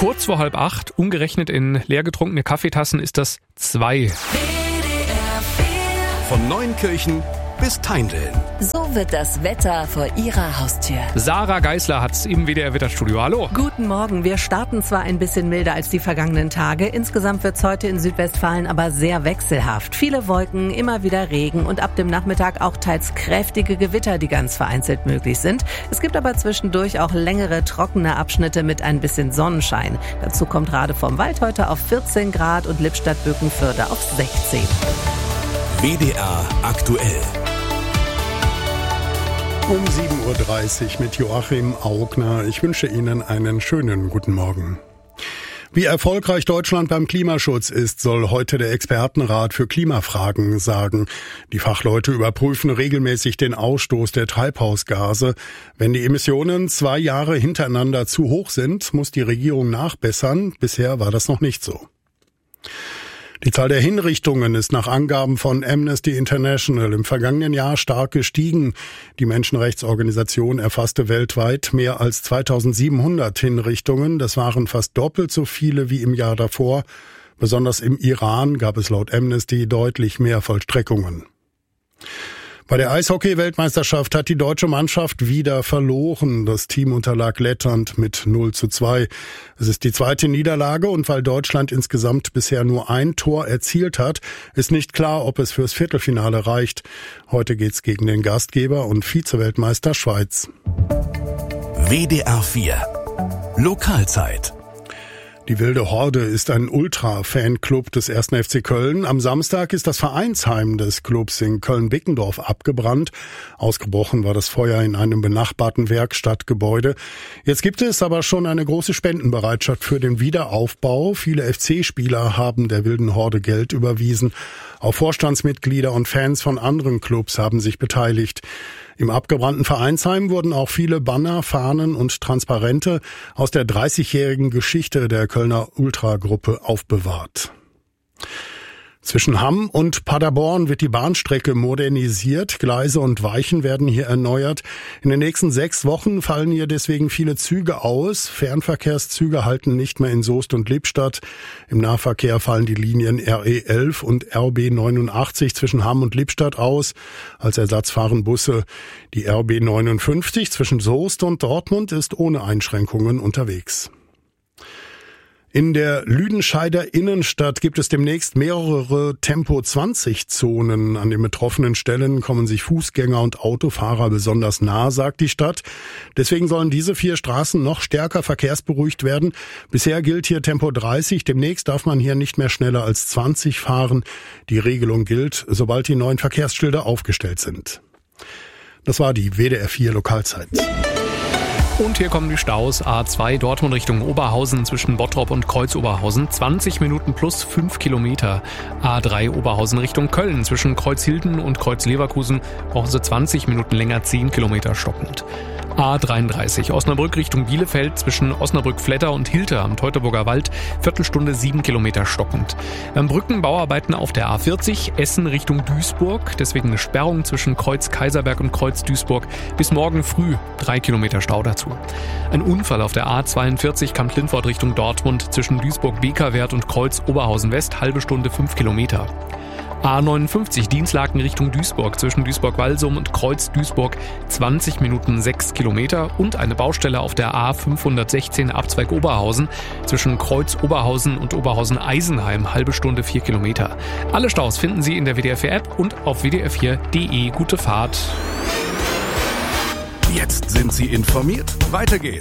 Kurz vor 7:30, umgerechnet in leer getrunkene Kaffeetassen, ist das 2. Von Neunkirchen bis Teindeln. So wird das Wetter vor Ihrer Haustür. Sarah Geisler hat's im WDR-Wetterstudio. Hallo. Guten Morgen. Wir starten zwar ein bisschen milder als die vergangenen Tage. Insgesamt wird's heute in Südwestfalen aber sehr wechselhaft. Viele Wolken, immer wieder Regen und ab dem Nachmittag auch teils kräftige Gewitter, die ganz vereinzelt möglich sind. Es gibt aber zwischendurch auch längere, trockene Abschnitte mit ein bisschen Sonnenschein. Dazu kommt Rade vom Wald heute auf 14 Grad und Lippstadt-Bückenförde auf 16. WDR aktuell. Um 7:30 Uhr mit Joachim Augner. Ich wünsche Ihnen einen schönen guten Morgen. Wie erfolgreich Deutschland beim Klimaschutz ist, soll heute der Expertenrat für Klimafragen sagen. Die Fachleute überprüfen regelmäßig den Ausstoß der Treibhausgase. Wenn die Emissionen 2 Jahre hintereinander zu hoch sind, muss die Regierung nachbessern. Bisher war das noch nicht so. Die Zahl der Hinrichtungen ist nach Angaben von Amnesty International im vergangenen Jahr stark gestiegen. Die Menschenrechtsorganisation erfasste weltweit mehr als 2700 Hinrichtungen. Das waren fast doppelt so viele wie im Jahr davor. Besonders im Iran gab es laut Amnesty deutlich mehr Vollstreckungen. Bei der Eishockey-Weltmeisterschaft hat die deutsche Mannschaft wieder verloren. Das Team unterlag Lettland mit 0:2. Es ist die zweite Niederlage und weil Deutschland insgesamt bisher nur ein Tor erzielt hat, ist nicht klar, ob es fürs Viertelfinale reicht. Heute geht's gegen den Gastgeber und Vize-Weltmeister Schweiz. WDR 4 Lokalzeit. Die Wilde Horde ist ein Ultra-Fanclub des 1. FC Köln. Am Samstag ist das Vereinsheim des Clubs in Köln-Bickendorf abgebrannt. Ausgebrochen war das Feuer in einem benachbarten Werkstattgebäude. Jetzt gibt es aber schon eine große Spendenbereitschaft für den Wiederaufbau. Viele FC-Spieler haben der Wilden Horde Geld überwiesen. Auch Vorstandsmitglieder und Fans von anderen Clubs haben sich beteiligt. Im abgebrannten Vereinsheim wurden auch viele Banner, Fahnen und Transparente aus der 30-jährigen Geschichte der Kölner Ultragruppe aufbewahrt. Zwischen Hamm und Paderborn wird die Bahnstrecke modernisiert. Gleise und Weichen werden hier erneuert. In den nächsten 6 Wochen fallen hier deswegen viele Züge aus. Fernverkehrszüge halten nicht mehr in Soest und Lippstadt. Im Nahverkehr fallen die Linien RE 11 und RB 89 zwischen Hamm und Lippstadt aus. Als Ersatz fahren Busse. Die RB 59 zwischen Soest und Dortmund ist ohne Einschränkungen unterwegs. In der Lüdenscheider Innenstadt gibt es demnächst mehrere Tempo-20-Zonen. An den betroffenen Stellen kommen sich Fußgänger und Autofahrer besonders nah, sagt die Stadt. Deswegen sollen diese 4 Straßen noch stärker verkehrsberuhigt werden. Bisher gilt hier Tempo 30. Demnächst darf man hier nicht mehr schneller als 20 fahren. Die Regelung gilt, sobald die neuen Verkehrsschilder aufgestellt sind. Das war die WDR 4 Lokalzeit. Und hier kommen die Staus. A2 Dortmund Richtung Oberhausen zwischen Bottrop und Kreuz-Oberhausen. 20 Minuten plus 5 Kilometer. A3 Oberhausen Richtung Köln zwischen Kreuzhilden und Kreuz-Leverkusen brauchen Sie 20 Minuten länger, 10 Kilometer stockend. A33 Osnabrück Richtung Bielefeld zwischen Osnabrück-Fletter und Hilte am Teutoburger Wald. Viertelstunde 7 Kilometer stockend. Brückenbauarbeiten auf der A40 Essen Richtung Duisburg. Deswegen eine Sperrung zwischen Kreuz-Kaiserberg und Kreuz-Duisburg. Bis morgen früh 3 Kilometer Stau dazu. Ein Unfall auf der A42 Kamp-Lindfort Richtung Dortmund zwischen Duisburg-Bekerwert und Kreuz-Oberhausen-West. Halbe Stunde 5 Kilometer. A59 Dienstlaken Richtung Duisburg zwischen Duisburg-Walsum und Kreuz-Duisburg 20 Minuten 6 Kilometer und eine Baustelle auf der A516 Abzweig Oberhausen zwischen Kreuz-Oberhausen und Oberhausen-Eisenheim halbe Stunde 4 Kilometer. Alle Staus finden Sie in der WDR 4 App und auf wdr4.de. Gute Fahrt. Jetzt sind Sie informiert. Weiter geht's.